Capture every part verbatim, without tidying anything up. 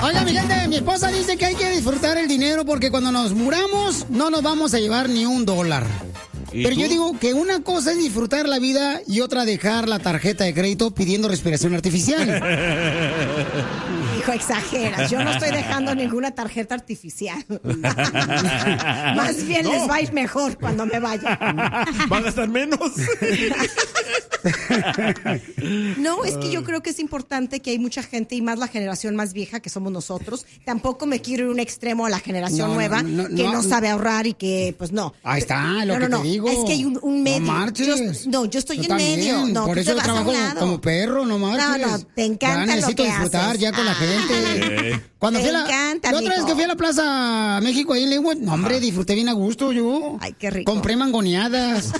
Oiga, mi gente, mi esposa dice que hay que disfrutar el dinero porque cuando nos muramos no nos vamos a llevar ni un dólar. Pero tú? Yo digo que una cosa es disfrutar la vida y otra dejar la tarjeta de crédito pidiendo respiración artificial. Hijo, exageras. Yo no estoy dejando ninguna tarjeta artificial. Más bien no. Les va a ir mejor cuando me vaya. ¿Van a gastar menos? No, es que yo creo que es importante que hay mucha gente y más la generación más vieja que somos nosotros. Tampoco me quiero ir a un extremo a la generación no, nueva no, no, que no, no sabe ahorrar y que pues no. Ahí está, lo no, que no, te digo. Es que hay un, un medio. No marches. Yo, no, yo estoy yo en también. medio. No, por eso yo trabajo como perro, no marches. No, no, te encanta ya necesito lo que disfrutar haces. ya con la gente. Cuando te fui a la, encanta, la otra vez que fui a la Plaza México ahí en Leywood, no, hombre, disfruté bien a gusto yo. Ay, qué rico. Compré mangoneadas.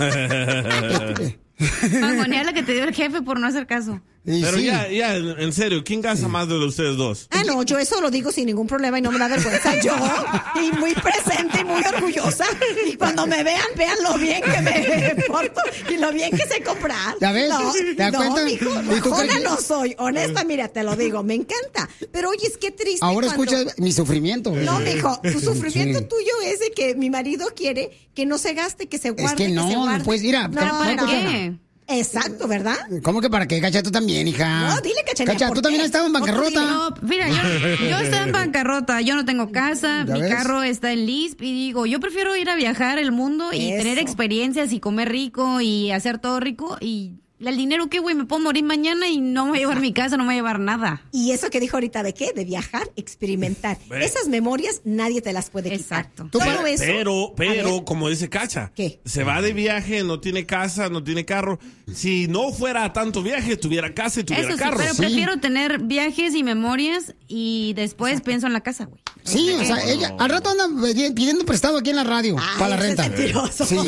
Mangoneada la que te dio el jefe por no hacer caso. Y Pero sí. ya, ya, en serio, ¿quién gasta sí. más de ustedes dos? Ah, no, yo eso lo digo sin ningún problema y no me da vergüenza. Yo, y muy presente y muy orgullosa. Y cuando me vean, vean lo bien que me porto y lo bien que sé comprar. ¿Ya ves? No, ¿Te das no, cuenta? mijo, mojona no soy. Honesta, mira, te lo digo, me encanta. Pero oye, es que triste. Ahora cuando... escucha mi sufrimiento. No, mijo, tu sufrimiento sí. tuyo es de que mi marido quiere que no se gaste, que se guarde, es que, no, que se guarde. Pues mira, no, ¿para no, qué? No. Exacto, ¿verdad? ¿Cómo que para qué? Cacha, tú también, hija. No, dile, Cachanilla. Cacha, tú también has estado en bancarrota. No, mira, yo, yo estoy en bancarrota. Yo no tengo casa, mi ves? carro está en lease. Y digo, yo prefiero ir a viajar el mundo y Eso. tener experiencias y comer rico y hacer todo rico y... El dinero, ¿qué, güey? Me puedo morir mañana y no me voy a llevar mi casa, no me voy a llevar nada. Y eso que dijo ahorita, ¿de qué? De viajar, experimentar. Bueno. Esas memorias nadie te las puede quitar. Exacto. Todo eso, pero, pero, como dice Cacha, ¿qué? Se va de viaje, no tiene casa, no tiene carro. Si no fuera tanto viaje, tuviera casa y tuviera eso sí, carro. Pero sí. prefiero tener viajes y memorias y después Exacto. pienso en la casa, güey. Sí, o sea, ella al rato anda pidiendo prestado aquí en la radio Ay, para la renta. Es mentiroso. Sí.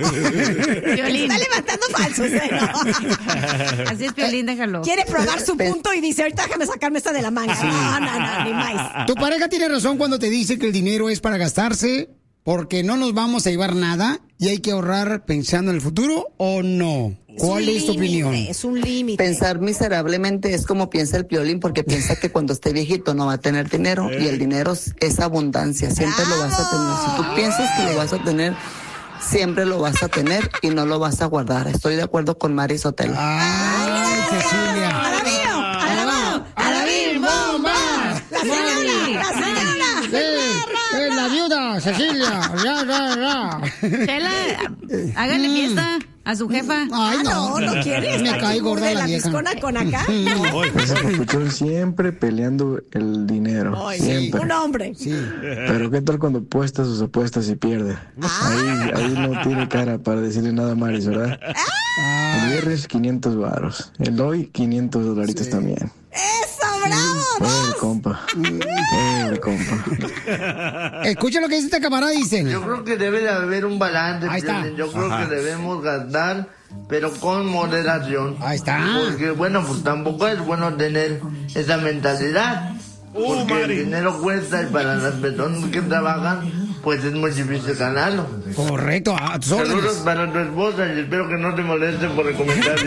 Está levantando falsos, ¿eh? No. Así es, Piolín, déjalo. Quiere probar su punto y dice, ahorita déjame sacarme esta de la manga. Sí. No, no, no, ni más. Tu pareja tiene razón cuando te dice que el dinero es para gastarse porque no nos vamos a llevar nada y hay que ahorrar pensando en el futuro o no. ¿Cuál es, es tu límite, opinión? Es un límite. Pensar miserablemente es como piensa el Piolín porque piensa que cuando esté viejito no va a tener dinero y el dinero es abundancia, siempre ¡Bravo! Lo vas a tener. Si tú piensas que lo vas a tener, siempre lo vas a tener y no lo vas a guardar. Estoy de acuerdo con Mari Sotelo. ¡Ay, Cecilia! ¡Alabío! ¡Alabío! ¡Alabío! ¡Bomba! ¡La señora! ¡La señora! ¡Eh! ¡La viuda! ¡Cecilia! ¡Ya, ya, ya! Chela, hágale fiesta a su jefa. Ay, no, no, no quiere. Me cae gorda la, la vieja. Piscona con acá. Ese papuchón siempre peleando el dinero. Ay, siempre. Un hombre. Sí. Pero qué tal cuando apuesta sus apuestas y pierde. Ahí, ahí no tiene cara para decirle nada a Maris, ¿verdad? Ah. El viernes quinientos varos. El hoy quinientos dolaritos sí. también. ¡Eso, bravo! Pobre compa. Pobre compa. Escucha lo que dice esta camarada, dicen. Yo creo que debe de haber un balance. Ahí está. Yo creo Ajá. que debemos gastar, pero con moderación. Ahí está. Porque, bueno, pues tampoco es bueno tener esa mentalidad. Uh, porque Mari. el dinero cuesta y para las personas que trabajan, pues es muy difícil ganarlo. Correcto. A tus órdenes. Saludos para tu esposa y espero que no te moleste por el comentario.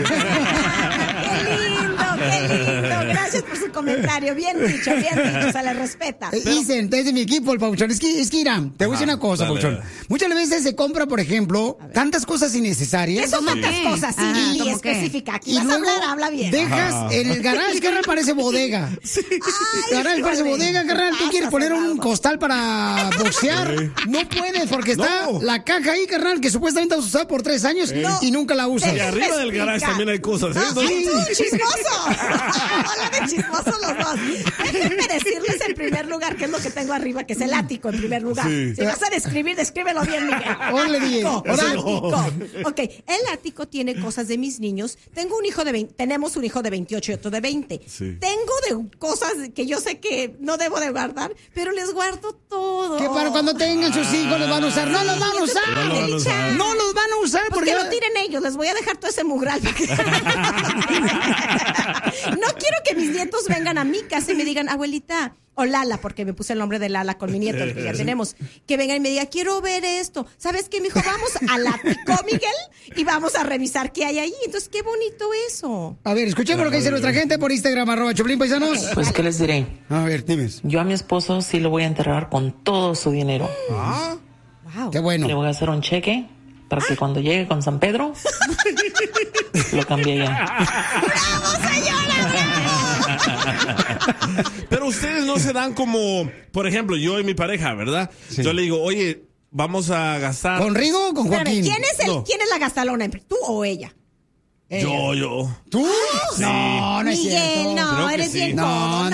¡Qué lindo, qué lindo! Gracias por su comentario. Bien dicho, bien dicho, se le respeta. Eh, dicen, desde mi equipo, el Pabuchón. Es que, es que Irán, te voy a decir una cosa, dale, Pabuchón. dale. Muchas veces se compra, por ejemplo, tantas cosas innecesarias. ¿Qué son tantas Sí. cosas? Sí, Ajá, y ¿cómo específica. Aquí Y vas a luego hablar, habla bien. dejas Ajá. en el garage, carnal, parece bodega. Ay, Garage parece híjole. bodega, carnal. Tú Pasa, quieres poner un Gerardo. costal para boxear. Sí. No puedes porque está No. la caja ahí, carnal, que supuestamente vas a usar por tres años No. y nunca la usas. Y arriba del garage también hay cosas, ¿eh? No, ¿No? ¡ay, tú, chismoso! Hola de chismosos los dos. Déjenme decirles en primer lugar qué es lo que tengo arriba, que es el ático en primer lugar. Sí. Si vas a describir, descríbelo bien, Miguel. Órale, bien. Ático, Órale. ático. Ok, el ático tiene cosas de mis niños. Tengo un hijo de veinte, tenemos un hijo de veintiocho y otro de veinte. Sí. Tengo de cosas que yo sé que no debo de guardar, pero les guardo todo. Que para cuando tengan sus hijos los van a usar. No los van a usar. No los van a usar. No los van a usar Porque porque lo tiren ellos, les voy a dejar todo ese mugral. No quiero que mis nietos vengan a mi casa y me digan, abuelita, o Lala, porque me puse el nombre de Lala con mi nieto, que ya tenemos, que venga y me diga, quiero ver esto. ¿Sabes qué, mijo? Vamos a la Pico Miguel y vamos a revisar qué hay ahí. Entonces, qué bonito eso. A ver, escuchemos lo que dice nuestra gente por Instagram, arroba Choplin, paisanos. Okay, pues, ¿qué les diré? A ver, dime. Yo a mi esposo sí lo voy a enterrar con todo su dinero. Ah, wow. Qué bueno. Le voy a hacer un cheque para que cuando llegue con San Pedro lo cambie ya. ¡Bravo, señora! ¡Bravo! Pero ustedes no se dan como, por ejemplo, yo y mi pareja, ¿verdad? Sí. Yo le digo, oye, vamos a gastar. ¿Con Rigo o con Joaquín? ¿Quién es, el, no. ¿Quién es la gastalona? ¿Tú o ella? Ella. Yo, yo. ¿Tú? Sí. No, no es Miguel, cierto. no, eres sí. bien no, no.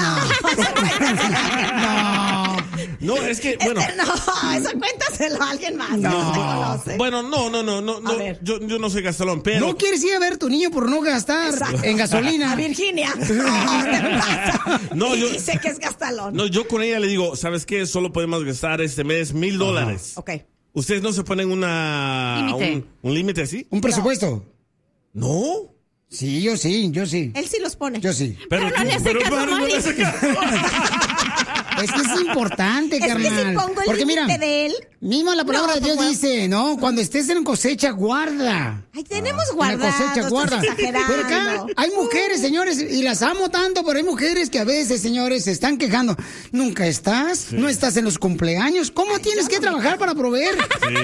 no. No, es que, bueno. Este, no, eso cuéntaselo a alguien más. No. No, no bueno, no, no, no, no, no yo, yo no soy gastalón, pero. No quieres ir a ver a tu niño por no gastar Exacto. en gasolina. A Virginia. No, ¿qué pasa? No, yo. Dice que es gastalón. No, yo con ella le digo, ¿sabes qué? Solo podemos gastar este mes mil dólares. Ok. ¿Ustedes no se ponen una. Límite. Un, un límite así? ¿Un presupuesto? No. Sí, yo sí, yo sí. Él sí los pone. Yo sí. Pero, pero no le hace caso, Mari. Es que es importante, es carnal. Que si pongo el porque mira, de él, misma la palabra no, de Dios pues, dice, no, cuando estés en cosecha, guarda. Ay, tenemos ah, guardado. En la cosecha, guarda. Pero acá hay mujeres, señores, y las amo tanto, pero hay mujeres que a veces, señores, se están quejando. Nunca estás, sí. no estás en los cumpleaños. ¿Cómo Ay, tienes que no trabajar me... para proveer?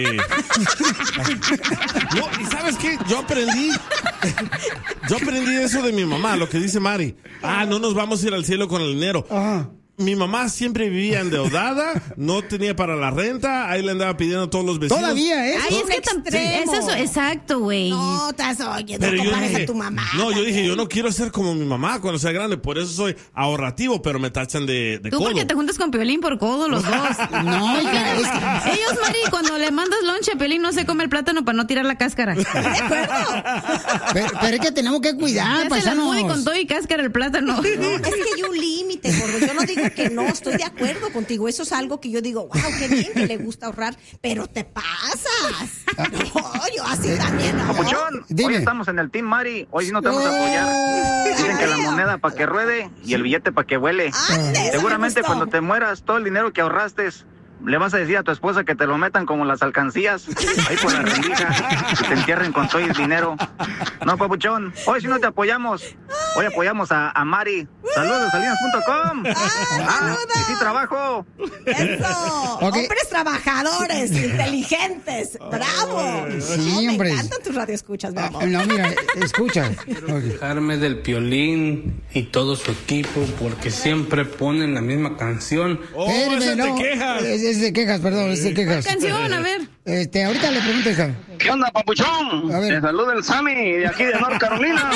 Sí. No, y ¿sabes qué? Yo aprendí, yo aprendí eso de mi mamá, lo que dice Mari. Ah, no nos vamos a ir al cielo con el dinero. Ajá. Mi mamá siempre vivía endeudada, no tenía para la renta, ahí le andaba pidiendo a todos los vecinos. Todavía, ¿eh? Ay, es que tan es eso, exacto, güey. No, estás oyendo, pero yo dije, a tu mamá. No, también. yo dije, yo no quiero ser como mi mamá cuando sea grande, por eso soy ahorrativo, pero me tachan de, de Tú codo. Tú porque te juntas con Piolín por codo, los dos. No, ya, es que... Ellos, Mari, cuando le mandas lonche a Piolín no se come el plátano para no tirar la cáscara. ¿De acuerdo? Pero, pero es que tenemos que cuidar, ya paisanos. Se la con todo y cáscara el plátano. No, es que hay un límite, gordo. Yo no digo que no, estoy de acuerdo contigo. Eso es algo que yo digo, wow, qué bien que le gusta ahorrar, pero te pasas. No, yo así también no. Papuchón, hoy estamos en el Team Mari, hoy sí no te vamos a apoyar. Dicen que la moneda para que ruede y el billete para que huele. Ande, seguramente cuando te mueras, todo el dinero que ahorraste, le vas a decir a tu esposa que te lo metan como las alcancías, ahí por la rendija, y te entierren con todo el dinero. No, papuchón, hoy sí no te apoyamos. Hoy apoyamos a, a Mari. Saludos de salinas punto com. Ah, y sí trabajo. Eso. Okay. Hombres trabajadores, inteligentes. Bravo. Sí, no, hombre. Me encantan tus radioescuchas, mi amor. No, mira, escucha. Quiero quejarme del Piolín y todo su equipo porque siempre ponen la misma canción. Oh, ese no. te quejas. Es, es de quejas, perdón, es de quejas. ¿Qué canción? A ver. Este, ahorita le pregunto, hija. ¿Qué onda, papuchón? A ver. Te saluda el Sammy de aquí de North Carolina.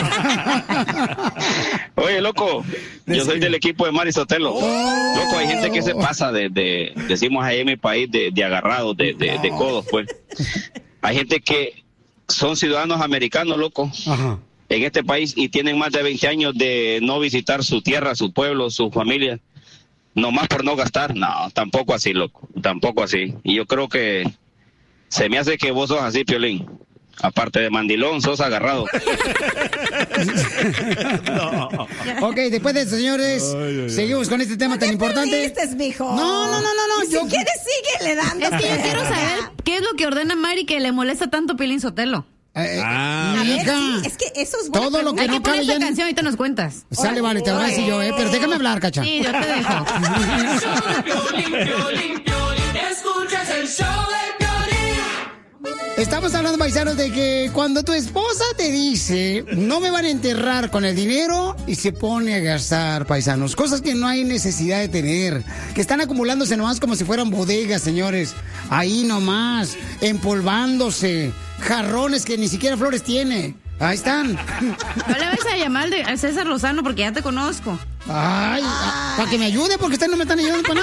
Oye, loco, yo soy del equipo de Mari Sotelo. Oh. Loco, hay gente que se pasa de, de decimos ahí en mi país, de, de agarrados, de, de, de codos, pues. Hay gente que son ciudadanos americanos, loco. Ajá. En este país y tienen más de veinte años de no visitar su tierra, su pueblo, su familia. Nomás por no gastar. No, tampoco así, loco. Tampoco así. Y yo creo que se me hace que vos sos así, Piolín. Aparte de mandilón, sos agarrado. No. Ok, después de eso, señores, ay, ay, seguimos con este tema ¿No tan te importante. perdiste, mijo? No, no, no, no, no. Si yo... quieres, síguele dando. Es que yo quiero saber qué es lo que ordena Mari que le molesta tanto Piolín Sotelo. Eh, ah, a ver, sí, es que eso es bueno. Todo lo que hay no que poner cabe esta ya... canción, ahorita nos cuentas. Sale, vale, te voy a decir yo, eh, pero déjame hablar, cacha. Sí, yo te dejo. Escuchas el show de Piolín. Estamos hablando, paisanos, de que cuando tu esposa te dice no me van a enterrar con el dinero y se pone a gastar, paisanos, cosas que no hay necesidad de tener, que están acumulándose nomás como si fueran bodegas, señores, ahí nomás, empolvándose, jarrones que ni siquiera flores tiene. Ahí están. No le vais a llamar al César Lozano porque ya te conozco. Ay, para que me ayude porque ustedes no me están ayudando para nada.